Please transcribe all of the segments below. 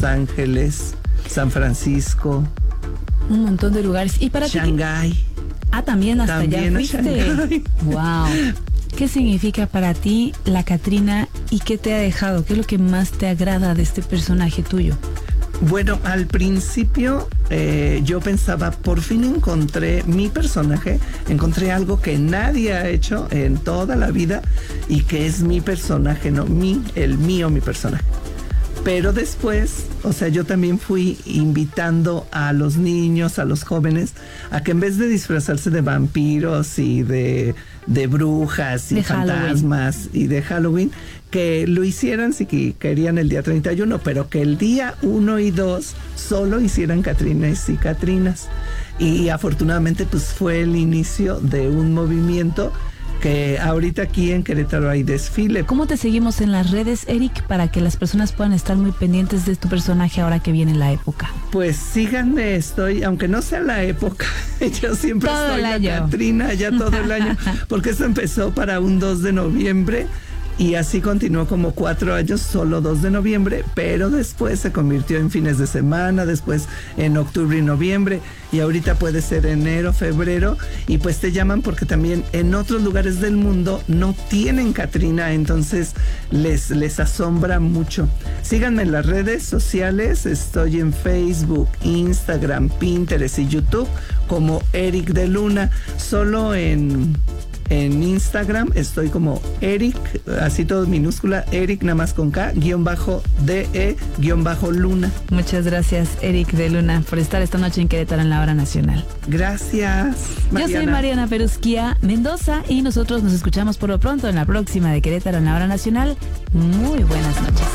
Ángeles, San Francisco, un montón de lugares. ¿Y para Shanghái? También hasta allá fuiste. Wow. ¿Qué significa para ti la Catrina y qué te ha dejado? ¿Qué es lo que más te agrada de este personaje tuyo? Bueno, al principio yo pensaba, por fin encontré mi personaje, encontré algo que nadie ha hecho en toda la vida y que es mi personaje, no mi personaje. Pero después, o sea, yo también fui invitando a los niños, a los jóvenes, a que en vez de disfrazarse de vampiros y de brujas y de fantasmas Halloween. Y de Halloween, que lo hicieran si querían el día 31, pero que el día 1 y 2 solo hicieran Catrines y Catrinas. Y afortunadamente pues fue el inicio de un movimiento que ahorita aquí en Querétaro hay desfile. ¿Cómo te seguimos en las redes, Eric, para que las personas puedan estar muy pendientes de tu personaje ahora que viene la época? Pues síganme, aunque no sea la época, yo siempre todo estoy la Catrina ya todo el año, porque esto empezó para un 2 de noviembre y así continuó como 4 años, solo 2 de noviembre, pero después se convirtió en fines de semana, después en octubre y noviembre, y ahorita puede ser enero, febrero, y pues te llaman porque también en otros lugares del mundo no tienen Catrina, entonces les asombra mucho. Síganme en las redes sociales, estoy en Facebook, Instagram, Pinterest y YouTube como Eric de Luna. Solo en Instagram estoy como Eric, así todo minúscula, Eric nada más con K, _DE_Luna. Muchas gracias, Eric de Luna, por estar esta noche en Querétaro en la Hora Nacional. Gracias, Mariana. Yo soy Mariana Perusquía Mendoza y nosotros nos escuchamos por lo pronto en la próxima de Querétaro en la Hora Nacional. Muy buenas noches.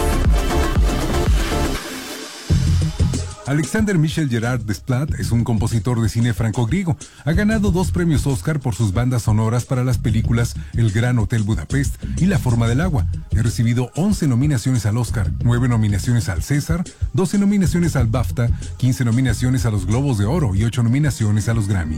Alexander Michel Gerard Desplat es un compositor de cine franco-griego. Ha ganado 2 premios Oscar por sus bandas sonoras para las películas El Gran Hotel Budapest y La Forma del Agua. Ha recibido 11 nominaciones al Oscar, 9 nominaciones al César, 12 nominaciones al BAFTA, 15 nominaciones a los Globos de Oro y 8 nominaciones a los Grammy.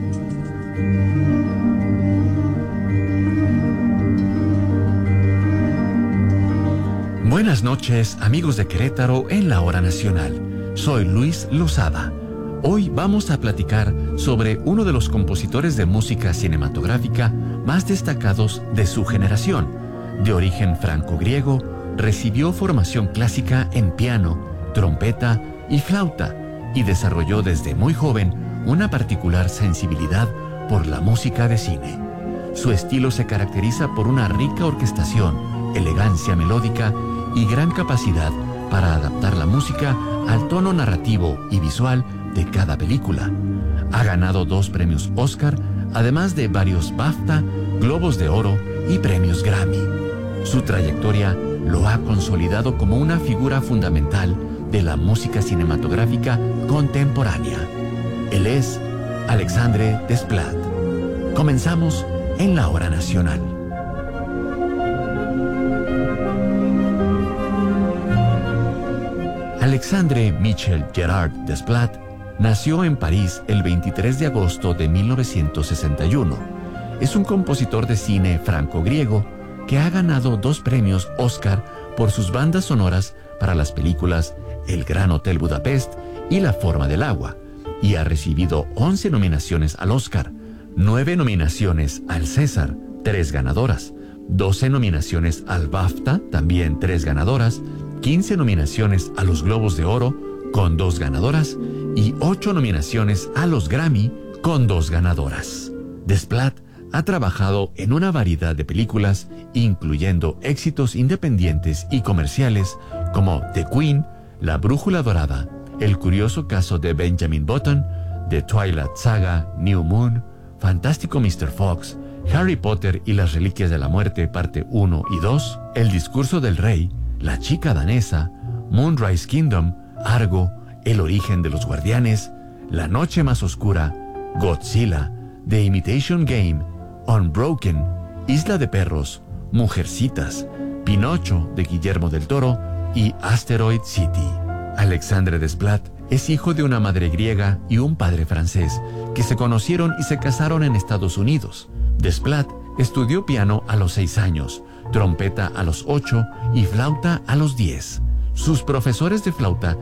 Buenas noches, amigos de Querétaro en la Hora Nacional. Soy Luis Lozada. Hoy vamos a platicar sobre uno de los compositores de música cinematográfica más destacados de su generación. De origen franco-griego, recibió formación clásica en piano, trompeta y flauta y desarrolló desde muy joven una particular sensibilidad por la música de cine. Su estilo se caracteriza por una rica orquestación, elegancia melódica y gran capacidad para adaptar la música al tono narrativo y visual de cada película. Ha ganado 2 premios Oscar, además de varios BAFTA, Globos de Oro y premios Grammy. Su trayectoria lo ha consolidado como una figura fundamental de la música cinematográfica contemporánea. Él es Alexandre Desplat. Comenzamos en la Hora Nacional. Alexandre Michel Gerard Desplat nació en París el 23 de agosto de 1961. Es un compositor de cine franco-griego que ha ganado 2 premios Oscar por sus bandas sonoras para las películas El Gran Hotel Budapest y La Forma del Agua, y ha recibido 11 nominaciones al Oscar, 9 nominaciones al César, 3 ganadoras, 12 nominaciones al BAFTA, también 3 ganadoras, 15 nominaciones a los Globos de Oro, con 2 ganadoras, y 8 nominaciones a los Grammy, con 2 ganadoras. Desplat ha trabajado en una variedad de películas, incluyendo éxitos independientes y comerciales como The Queen, La Brújula Dorada, El curioso caso de Benjamin Button, The Twilight Saga, New Moon, Fantástico Mr. Fox, Harry Potter y las Reliquias de la Muerte, parte 1 y 2, El discurso del rey, La chica danesa, Moonrise Kingdom, Argo, El origen de los guardianes, La noche más oscura, Godzilla, The Imitation Game, Unbroken, Isla de Perros, Mujercitas, Pinocho de Guillermo del Toro y Asteroid City. Alexandre Desplat es hijo de una madre griega y un padre francés que se conocieron y se casaron en Estados Unidos. Desplat estudió piano a los 6 años, trompeta a los 8 y flauta a los 10. Sus profesores de flauta